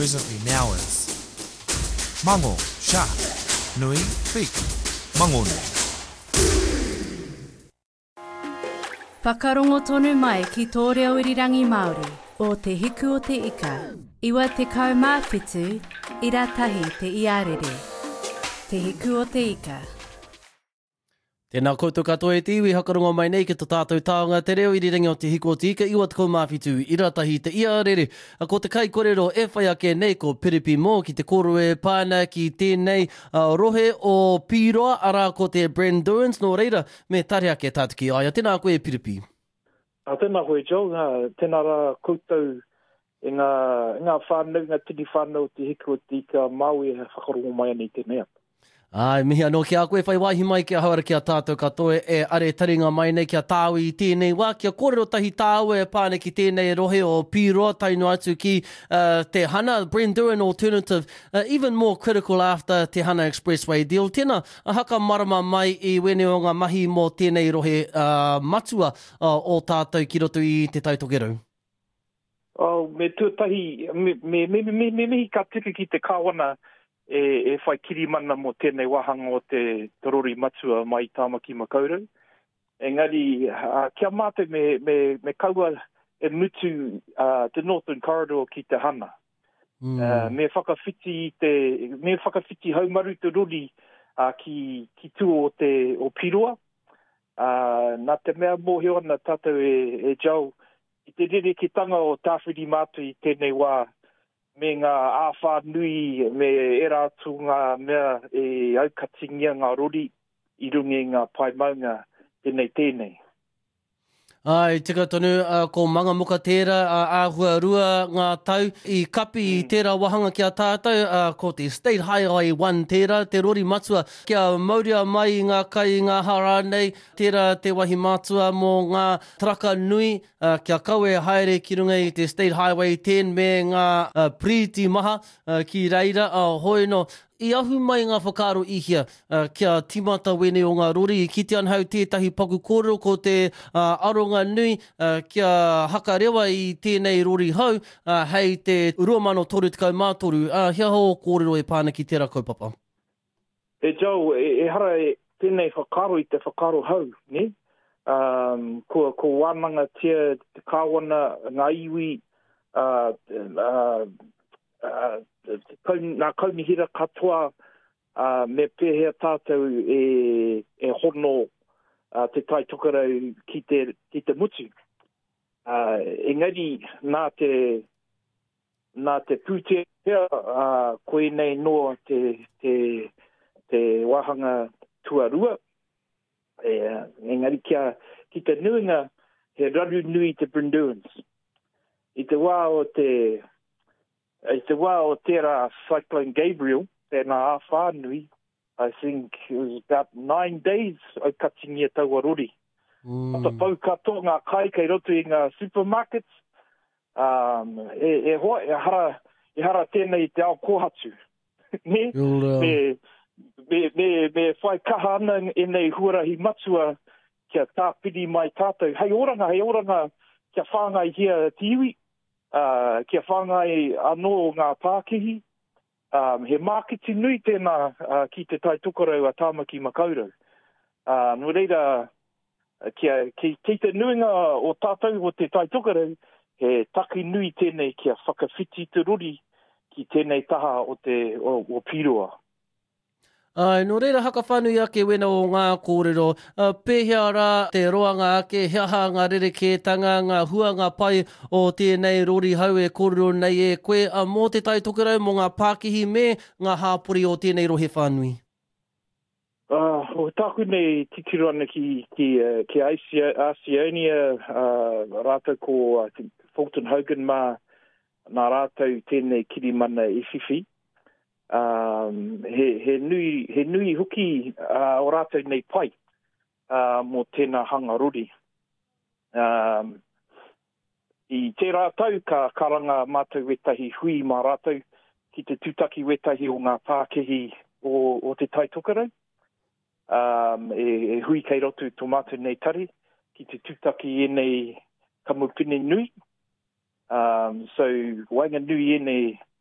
presently now is Mango, Sha, Nui, Fik, Mango Nui. Whakarongo tonu mai ki tō reo irirangi Māori o te hiku o te ika. Iwa te kaumāwhitu, ira tahi te iarere. Te hiku o te ika. Tēnā koutou katoa e te iwi, hakarongo mai nei ki tō tātou taonga te reo irirangi o te hiku o te ika, iwa te kaumāwhitu, ira tahi te iarere. Ko te kai korero e whai ake nei ko Piripi mō ki te koro e pāna ki tēnei rohe o Piroa, ara ko te Brandurans, nō reira, me tare ake tātu ki aia. Tēnā koe Piripi. Tēnā koe Joe, tēnā rā koutou e ngā whānau, ngā tini whānau te hiku o te ika Māui e whakarongo mai anei tēnei. Ai, mihi anō ki a koe whai wāhi mai ki a hauara ki a tātou katoe e are taringa mai nei ki a tāu i tēnei wā. Ki a kōrero tahi tāu e pāne ki tēnei rohe o Piroa, tainu atu ki te Hana, Branduran alternative, even more critical after te Hana Expressway deal. Tēnā, haka marama mai i wene o ngā mahi mō tēnei rohe matua o tātou ki roto i te tautokero. Me tuatahi, me ka tika ki te kāwana, e whai kiri mana mo tēnei wahanga o te torori matua mai Tāmaki Makaurau. Engari, kia mate me kaua e mutu te Northern Corridor ki te Hana. Me whakawhiti haumaru te ruri ki tū o Piroa. Nā te mea mōhio ana tātou e jau. I te rere ki tanga o tāwhiri mātu i tēnei wā. Me ngā āwha nui, me e rātu ngā mea e aukatingia ngā rori i rungi ngā pai maunga tēnei. Ai, tika tonu, ko manga muka tērā, āhua rua ngā tau i kapi i tērā wahanga ki a tātou, ko te State Highway 1 tērā, te rori matua, kia mauria mai ngā kai ngā hara nei, tērā te wahi matua mō ngā traka nui, kia kaue haere ki runga i te State Highway 10 me ngā priti maha ki reira, hoi no. I ahu mai ngā whakaro ihia kia timata wene o ngā rori i kite anhau tētahi paku kōrero ko te aronga nui kia haka rewa i tēnei rori hau hei te 23 hia ho kōrero e pāna ki tērā kaupapa. E jau, e hara tēnei whakaro i te whakaro hau, ne? Ko wānanga tia te kāwana ngā iwi nā kaunihira katoa me pēhea tātou e hono te tai tokarau ki te mutu. Engari, nā te pūtea koe nei noa te wahanga tuarua. Engari, ki te nuinga he raru nui te Brandurans. I te wā o tērā Cyclone Gabriel, tēnā āwhānui, I think it was about 9 days o katingia taua rori. Ata pau katoa ngā kai kei roto i ngā supermarkets, e hara tēnei te ao kōhatu. Me whai kaha ana e nei huarahi matua kia tāpiri mai tātou. Hei oranga, kia whāngai hia te iwi. Kia whāngai anō ngā Pākihi, he mākiti nui tēnā ki te tai tukarau a Tāmaki Makaurau. Nō reira, ki te nuinga o tātou o te tai tukarau, he taki nui tēnei kia whakawhiti te ruri ki tēnei taha o Piroa. Ai, nō reira haka whānui ake wena o ngā kōrero, pēhea rā te roanga ake, heaha ngā rerekētanga, ngā huanga pai o tēnei rori hau e kōrero nei e koe, mō te tai tokerau mō ngā Pākihi me ngā hāpori o tēnei rohe whānui. O tāku nei titiru ana ki Oceania, rātou ko Fulton Hogan mā nā rātou tēnei kirimana i whiwhi. He nui huki o rātou nei pai mō tēnā hanga rori. I te rātou ka karanga mātou wetahi hui mā rātou ki te tūtaki wetahi o ngā Pākihi o te tai tokarau. E hui kei rotu tō mātou nei tari ki te tūtaki e nei kamupine nui. So wainga nui e nei